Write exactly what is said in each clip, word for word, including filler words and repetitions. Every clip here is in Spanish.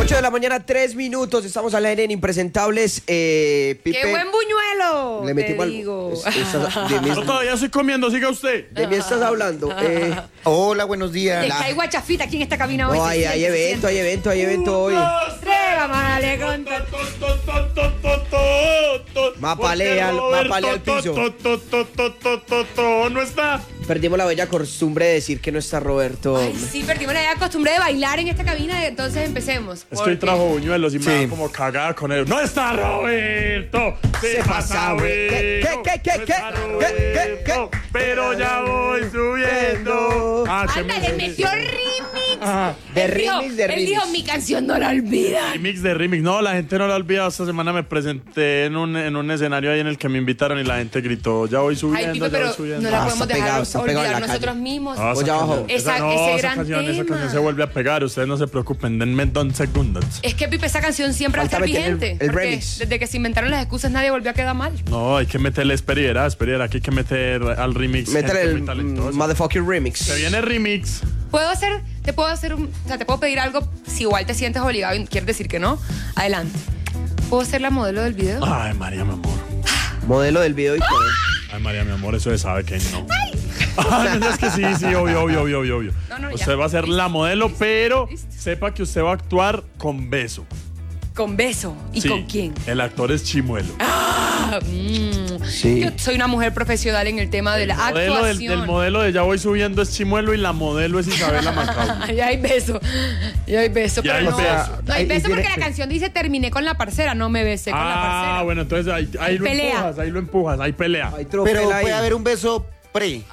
ocho de la mañana, tres minutos. Estamos al aire en Impresentables. Eh, Pipe, ¡Qué buen buñuelo! Le metimos te al- digo. es- esa- de, mí, Yo todavía estoy comiendo, siga usted. de mí estás hablando. Eh, Hola, buenos días. Le caigo a chafita aquí en esta cabina hoy. no, se hay, hay siente, se evento, hay siente. evento, hay evento hoy. Trega, mándale con- Mapalea al- mapalea al piso. No está. Perdimos la bella costumbre de decir que no está Roberto. Ay, sí, perdimos la costumbre de bailar en esta cabina, entonces empecemos. Es que porque- hoy trajo buñuelos y me Sí. da como cagada con él. ¡No está Roberto! Se pasa, güey. ¿Qué, qué, qué, No qué, está qué, qué, qué? Roberto, Pero ya voy subiendo. Ah, que ¡Anda, me- le metió remix! Ajá. De Él dijo- remix, de Él remix. dijo, mi canción no la olvida. Remix de remix. No, la gente no lo ha olvidado. Esta semana me presenté en un, en un escenario ahí en el que me invitaron y la gente gritó, ya voy subiendo, Ay, Pipe, ya pero voy subiendo. no la Ah, podemos está dejar pegado, está pegado en olvidar la nosotros calle. mismos. Ah, Voy esa abajo. canción- Esa- esa- no, ese esa gran canción, esa tema. canción se vuelve a pegar. Ustedes no se preocupen, denme dos segundos. Es que, Pipe, esa canción siempre va a Falta estar meterle el- vigente. el porque remix. desde que se inventaron las excusas nadie volvió a quedar mal. No, hay que meterle esperiera, esperiera. Aquí hay que meter al remix. Métele gente el muy talentosa. mm, motherfucking remix. Se viene remix. Puedo hacer, te puedo hacer, un, o sea, te puedo pedir algo si igual te sientes obligado y quieres decir que no. Adelante. ¿Puedo ser la modelo del video? Ay, María, mi amor. Modelo del video y todo. Ay, María, mi amor, eso se sabe que no. Ay, no, es que sí, sí, obvio, obvio, obvio, obvio, obvio. No, no, ya. Usted va a ser la modelo, Listo, pero listo. sepa que usted va a actuar con beso. ¿Con beso? ¿Y Sí, con quién? El actor es Chimuelo. Ah, mm. Sí. Yo soy una mujer profesional en el tema de la El modelo del, actuación. del modelo de Ya voy subiendo es Chimuelo y la modelo es Isabela Macaulay. Ya hay beso. Ya hay beso. Ya pero hay no, beso. no hay Ay, y beso porque tiene- la canción dice terminé con la parcera, no me besé con la Ah, parcera. bueno, entonces ahí, ahí lo pelea. empujas, ahí lo empujas, ahí pelea. Hay Pero tropel ahí. puede haber un beso pre.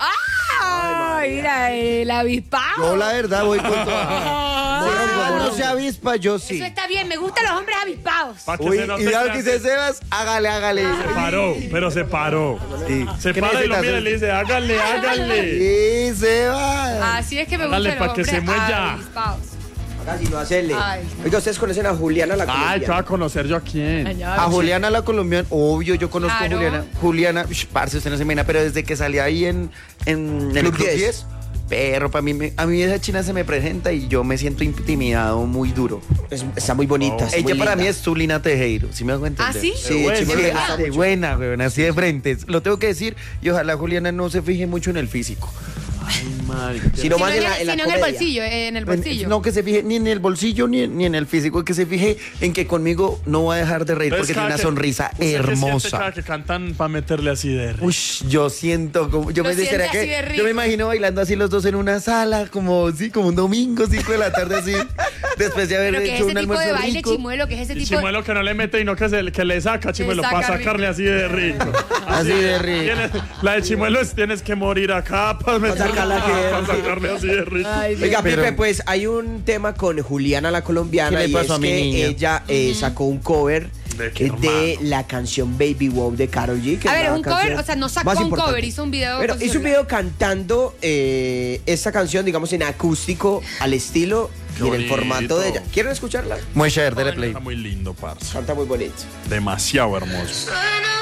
¡Ah! Mira, el avispado. Yo la verdad voy con toda. Ah, Como no. no se avispa, yo sí. Eso está bien, me gustan los hombres avispados. Pa' que Uy, se note y ya que que dice Sebas, hágale, hágale. Se paró, pero se paró. Sí. Se ¿Qué para y lo necesitas? mira y le dice, hágale, hágale. Sí, Sebas. Así es que me Hágale gustan los pa' que se hombres muella. avispados. Haga si no hacerle. Ay. Oiga, ¿ustedes conocen a Juliana la Ay, ¿qué va a colombiana? conocer yo a quién? A Juliana la colombiana, obvio, yo conozco Claro. a Juliana. Juliana, ush, parce, usted no se imagina, pero desde que salí ahí en, en, en el Club Club diez. diez, perro, para mí, me- a mí esa china se me presenta y yo me siento intimidado muy duro. Es- está muy bonita. es Ella muy para linda. mí es Zulina Tejero, ¿sí me hago entender? ¿Ah, sí? Sí, buena. Chimuelo me Sí, gusta ah, de mucho. buena, weón, así de frente. Lo tengo que decir y ojalá Juliana no se fije mucho en el físico. Ay, madre. Sino Si más no en en, la, el, en la sino en el comedia. bolsillo, eh, en el bolsillo. No que se fije ni en el bolsillo ni en, ni en el físico, que se fije en que conmigo no va a dejar de reír porque Entonces, tiene una cada que- sonrisa ¿usted qué siente hermosa. cada que cantan para meterle así de risa? Ush, yo siento como yo Lo me siente ¿será así de que rico. yo me imagino bailando así los dos en una sala como sí, como un domingo, cinco de la tarde así, después de haber Pero que es hecho ese un tipo de almuerzo baile rico. chimuelo, que es ese Y tipo Chimuelo que no le mete y no que, se, que le saca Chimuelo saca para rico. sacarle así de rico. Así de rico. Tienes- la de Chimuelo es tienes que morir acá para, meter- sacarla que- para sacarle así de rico. Ay, Dios. Oiga, Pero- Pipe, pues hay un tema con Juliana la colombiana ¿Qué le y pasó es a mi que niña? ella eh, sacó un cover ¿De qué, eh, de hermano? la canción Baby Wow de Karol G. que A ver, la es un cover, canción o sea, no más sacó un importante. cover, hizo un video. Pero con su hizo un celular. video cantando eh, esta canción, digamos, en acústico, al estilo Qué y en el bonito. formato de ella. ¿Quieren escucharla? Muy chévere, dele play. Está muy lindo, parce. Canta muy bonito. Demasiado hermoso.